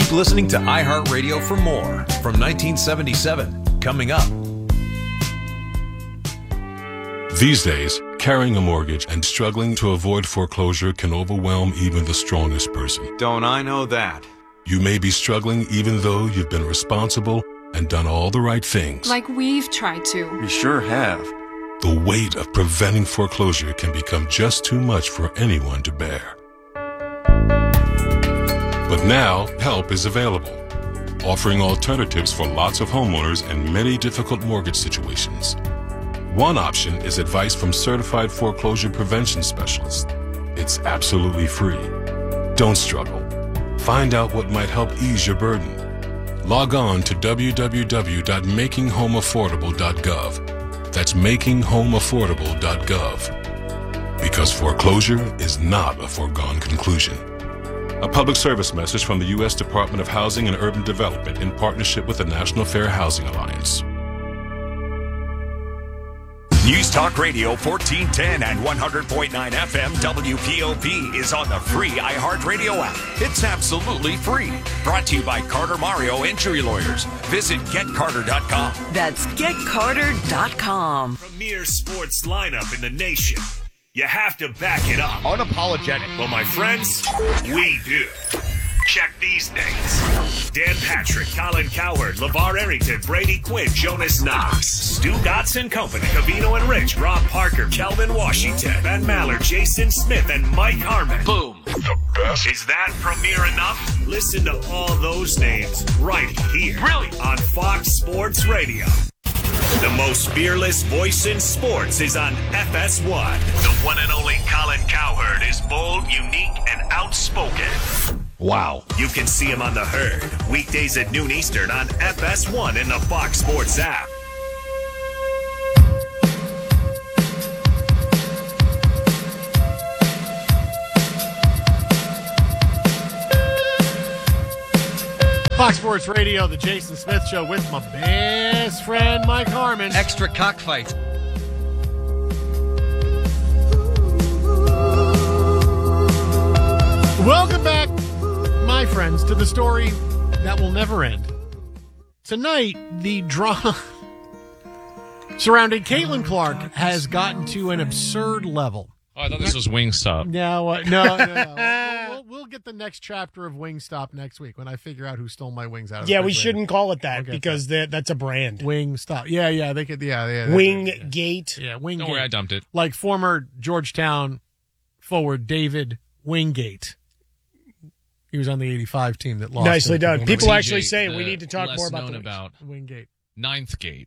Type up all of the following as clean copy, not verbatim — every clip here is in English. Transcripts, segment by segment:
Keep listening to iHeartRadio for more from 1977. Coming up. These days, carrying a mortgage and struggling to avoid foreclosure can overwhelm even the strongest person. Don't I know that? You may be struggling even though you've been responsible and done all the right things. Like we've tried to. We sure have. The weight of preventing foreclosure can become just too much for anyone to bear. But now, help is available, offering alternatives for lots of homeowners in many difficult mortgage situations. One option is advice from certified foreclosure prevention specialists. It's absolutely free. Don't struggle. Find out what might help ease your burden. Log on to www.makinghomeaffordable.gov. That's makinghomeaffordable.gov. Because foreclosure is not a foregone conclusion. A public service message from the U.S. Department of Housing and Urban Development in partnership with the National Fair Housing Alliance. News Talk Radio 1410 and 100.9 FM WPOP is on the free iHeartRadio app. It's absolutely free. Brought to you by Carter Mario Injury Lawyers. Visit GetCarter.com. That's GetCarter.com. Premier sports lineup in the nation. You have to back it up. Unapologetic. Well, my friends, we do. Check these names: Dan Patrick, Colin Cowherd, LeVar Arrington, Brady Quinn, Jonas Knox, Stu Gotts & Company, Cavino and Rich, Rob Parker, Kelvin Washington, Ben Maller, Jason Smith, and Mike Harmon. Boom. The best. Is that premier enough? Listen to all those names right here. Brilliant. On Fox Sports Radio. The most fearless voice in sports is on FS1. The one and only Colin Cowherd is bold, unique, and outspoken. Wow. You can see him on The Herd, weekdays at noon Eastern on FS1 in the Fox Sports app. Fox Sports Radio, the Jason Smith Show with my best friend, Mike Harmon. Extra cockfight. Welcome back, my friends, to the story that will never end. Tonight, the drama surrounding Caitlin Clark has gotten to an absurd level. Oh, I thought this was Wingstop. No. We'll get the next chapter of Wingstop next week when I figure out who stole my wings out of the Yeah, we shouldn't call it that because that's a brand. Wingstop. Yeah, they could, yeah. Wingate. Yeah, Wingate. Don't worry, I dumped it. Like former Georgetown forward David Wingate. He was on the 85 team that lost. Nicely done. People TJ, actually say we need to talk more about about Wingate. Ninth Gate.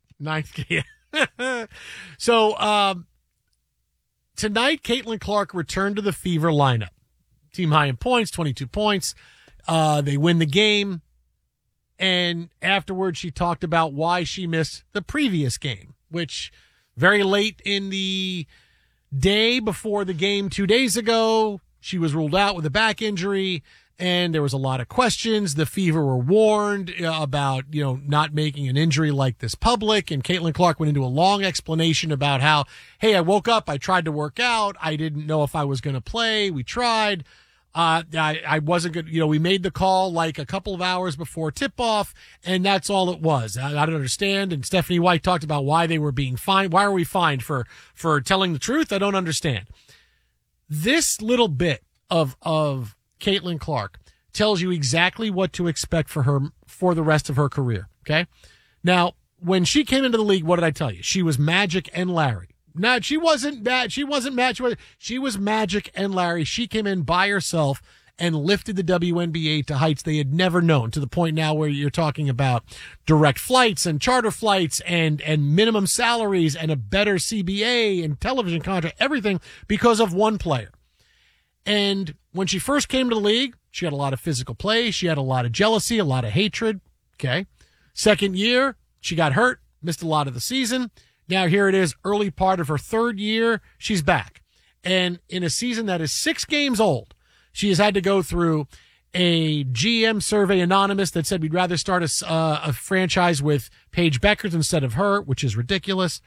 So, tonight, Caitlin Clark returned to the Fever lineup. Team high in points, 22 points. They win the game. And afterwards, she talked about why she missed the previous game, which very late in the day before the game 2 days ago, she was ruled out with a back injury. And there was a lot of questions. The Fever were warned about, not making an injury like this public. And Caitlin Clark went into a long explanation about how, hey, I woke up, I tried to work out. I didn't know if I was going to play. We tried. I wasn't good. We made the call like a couple of hours before tip-off, and that's all it was. I don't understand. And Stephanie White talked about why they were being fined. Why are we fined for telling the truth? I don't understand. This little bit of Caitlin Clark tells you exactly what to expect for her for the rest of her career. Okay. Now, when she came into the league, what did I tell you? She was Magic and Larry. No, she wasn't bad. She wasn't Magic. She was Magic and Larry. She came in by herself and lifted the WNBA to heights they had never known, to the point now where you're talking about direct flights and charter flights and minimum salaries and a better CBA and television contract, everything because of one player. And when she first came to the league, she had a lot of physical play. She had a lot of jealousy, a lot of hatred. Okay. Second year, she got hurt, missed a lot of the season. Now here it is, early part of her third year, she's back. And in a season that is 6 games old, she has had to go through a GM survey anonymous that said we'd rather start a franchise with Paige Beckers instead of her, which is ridiculous.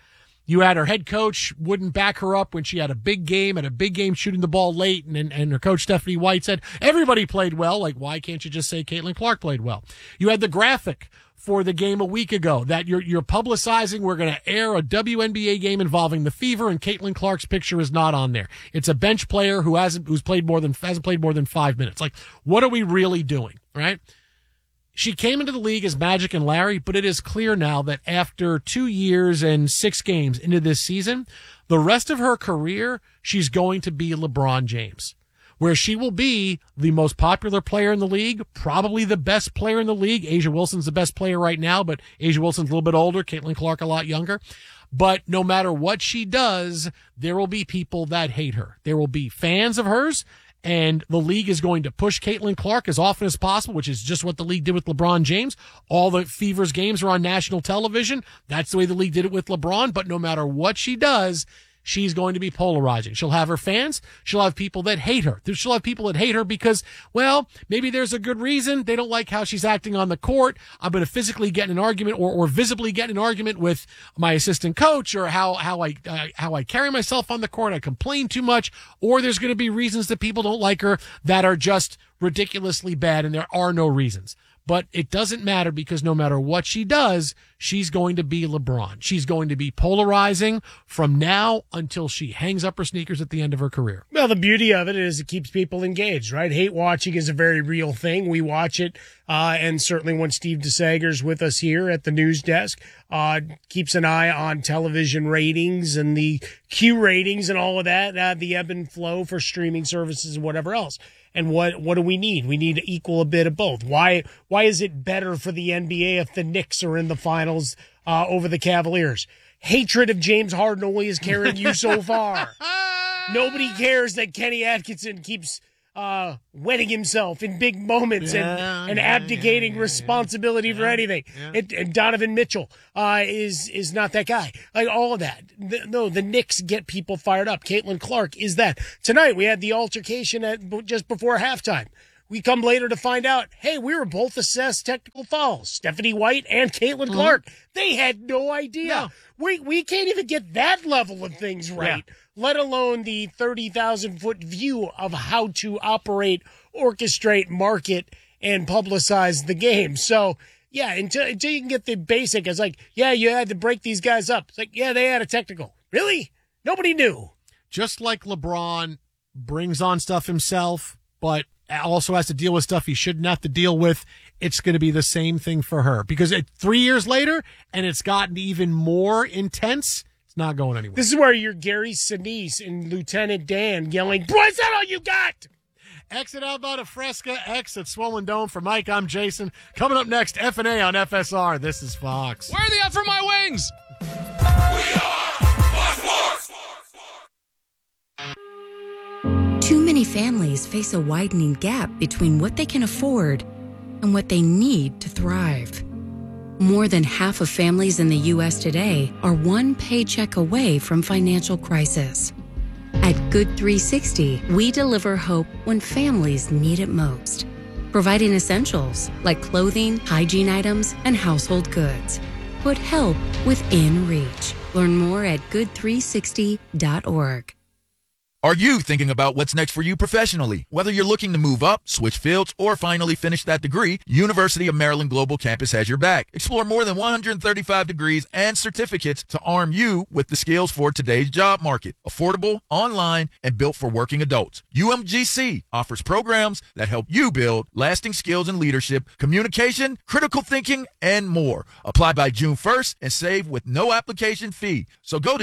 You had her head coach wouldn't back her up when she had a big game shooting the ball late, and her coach Stephanie White said everybody played well. Like, why can't you just say Caitlin Clark played well? You had the graphic for the game a week ago that you're publicizing. We're going to air a WNBA game involving the Fever, and Caitlin Clark's picture is not on there. It's a bench player hasn't played more than 5 minutes. Like, what are we really doing, right? She came into the league as Magic and Larry, but it is clear now that after 2 years and 6 games into this season, the rest of her career, she's going to be LeBron James, where she will be the most popular player in the league, probably the best player in the league. A'ja Wilson's the best player right now, but A'ja Wilson's a little bit older, Caitlin Clark a lot younger. But no matter what she does, there will be people that hate her. There will be fans of hers, and the league is going to push Caitlin Clark as often as possible, which is just what the league did with LeBron James. All the Fever's games are on national television. That's the way the league did it with LeBron. But no matter what she does, she's going to be polarizing. She'll have her fans. She'll have people that hate her. She'll have people that hate her because, well, maybe there's a good reason. They don't like how she's acting on the court. I'm going to physically get in an argument or visibly get in an argument with my assistant coach, or how I carry myself on the court. I complain too much. Or there's going to be reasons that people don't like her that are just ridiculously bad, and there are no reasons. But it doesn't matter, because no matter what she does, she's going to be LeBron. She's going to be polarizing from now until she hangs up her sneakers at the end of her career. Well, the beauty of it is it keeps people engaged, right? Hate watching is a very real thing. We watch it, and certainly when Steve DeSager's with us here at the news desk, keeps an eye on television ratings and the Q ratings and all of that, the ebb and flow for streaming services and whatever else. And what do we need? We need to equal a bit of both. Why is it better for the NBA if the Knicks are in the finals over the Cavaliers? Hatred of James Harden only has carried you so far. Nobody cares that Kenny Atkinson keeps wetting himself in big moments and abdicating responsibility for anything. And Donovan Mitchell is not that guy. Like, all of that. The Knicks get people fired up. Caitlin Clark is that. Tonight we had the altercation just before halftime. We come later to find out, hey, we were both assessed technical fouls. Stephanie White and Caitlin Clark. They had no idea. No. We can't even get that level of things right, let alone the 30,000-foot view of how to operate, orchestrate, market, and publicize the game. So, yeah, until you can get the basic, it's like, yeah, you had to break these guys up. It's like, yeah, they had a technical. Really? Nobody knew. Just like LeBron brings on stuff himself, but also has to deal with stuff he shouldn't have to deal with, it's going to be the same thing for her. Because 3 years later, and it's gotten even more intense, it's not going anywhere. This is where you're Gary Sinise and Lieutenant Dan yelling, "Boy, is that all you got?" Exit Alvada Fresca, exit Swollen Dome. For Mike, I'm Jason. Coming up next, F&A on FSR. This is Fox. Where are the F for my wings? We are Fox Sports. Too many families face a widening gap between what they can afford and what they need to thrive. More than half of families in the U.S. today are one paycheck away from financial crisis. At Good 360, we deliver hope when families need it most, providing essentials like clothing, hygiene items, and household goods. Put help within reach. Learn more at good360.org. Are you thinking about what's next for you professionally? Whether you're looking to move up, switch fields, or finally finish that degree, University of Maryland Global Campus has your back. Explore more than 135 degrees and certificates to arm you with the skills for today's job market. Affordable, online, and built for working adults. UMGC offers programs that help you build lasting skills in leadership, communication, critical thinking, and more. Apply by June 1st and save with no application fee. So go to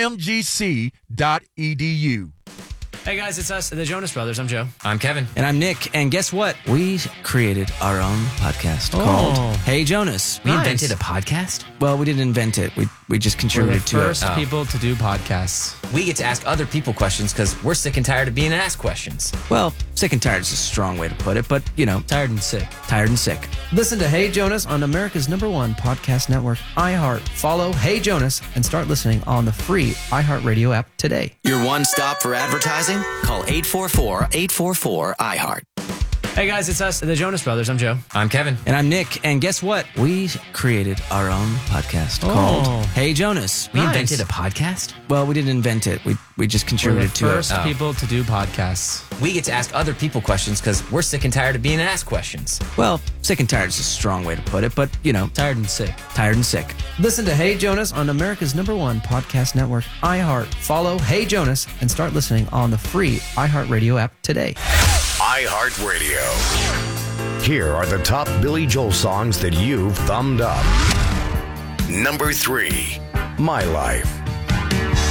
umgc.edu. Hey guys, it's us, the Jonas Brothers. I'm Joe. I'm Kevin. And I'm Nick. And guess what? We created our own podcast called Hey Jonas. We invented a podcast? Well, we didn't invent it. We just contributed to it. We're the first people to do podcasts. We get to ask other people questions because we're sick and tired of being asked questions. Well, sick and tired is a strong way to put it, but, you know. Tired and sick. Tired and sick. Listen to Hey Jonas on America's #1 podcast network, iHeart. Follow Hey Jonas and start listening on the free iHeartRadio app today. Your one stop for advertising? Call 844-844-iHeart. Hey guys, it's us, the Jonas Brothers. I'm Joe. I'm Kevin. And I'm Nick. And guess what? We created our own podcast called Hey Jonas. We invented a podcast? Well, we didn't invent it. We just contributed to it. First people to do podcasts. We get to ask other people questions because we're sick and tired of being asked questions. Well, sick and tired is a strong way to put it, but, you know. Tired and sick. Tired and sick. Listen to Hey Jonas on America's #1 podcast network, iHeart. Follow Hey Jonas and start listening on the free iHeartRadio app today. iHeartRadio. Here are the top Billy Joel songs that you've thumbed up. Number 3, My Life.